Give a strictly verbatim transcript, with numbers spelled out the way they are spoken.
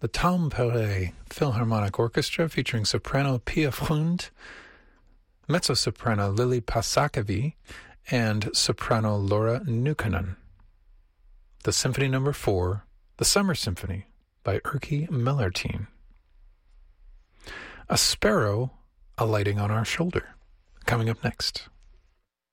the Tampere Philharmonic Orchestra featuring soprano Pia Frund, mezzo-soprano Lili Pasakevi, and soprano Laura Nukkonen. The Symphony Number four, The Summer Symphony by Erkki Mellertin. A Sparrow Alighting on Our Shoulder, coming up next.